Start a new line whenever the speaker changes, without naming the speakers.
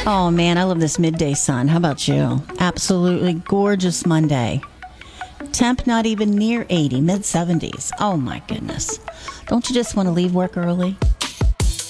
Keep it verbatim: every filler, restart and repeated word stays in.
Oh, man, I love this midday sun. How about you? Absolutely gorgeous Monday. Temp not even near eighty, mid seventies. Oh, my goodness. Don't you just want to leave work early?